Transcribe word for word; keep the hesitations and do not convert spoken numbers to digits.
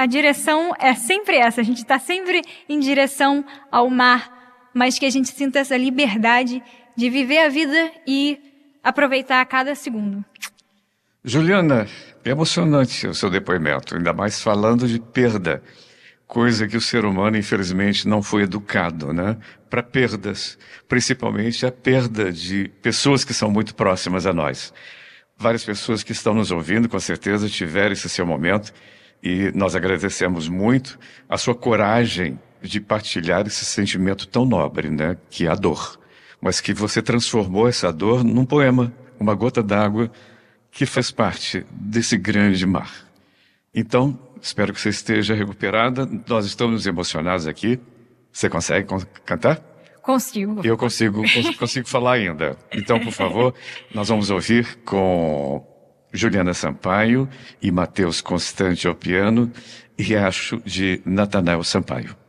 a direção é sempre essa, a gente está sempre em direção ao mar, mas que a gente sinta essa liberdade de viver a vida e aproveitar a cada segundo. Juliana, é emocionante o seu depoimento, ainda mais falando de perda, coisa que o ser humano, infelizmente, não foi educado, né? Para perdas, principalmente a perda de pessoas que são muito próximas a nós. Várias pessoas que estão nos ouvindo, com certeza, tiveram esse seu momento e nós agradecemos muito a sua coragem de partilhar esse sentimento tão nobre, né? Que é a dor, mas que você transformou essa dor num poema, uma gota d'água que faz parte desse grande mar. Então, espero que você esteja recuperada. Nós estamos emocionados aqui. Você consegue cantar? Consigo. Eu consigo, consigo falar ainda. Então, por favor, nós vamos ouvir com Juliana Sampaio e Matheus Constante ao piano, Riacho de Natanael Sampaio.